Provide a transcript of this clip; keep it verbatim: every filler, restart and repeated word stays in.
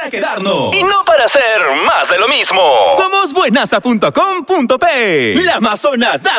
para quedarnos. Y no para hacer más de lo mismo. Somos buenaza punto com punto pe. La Amazona da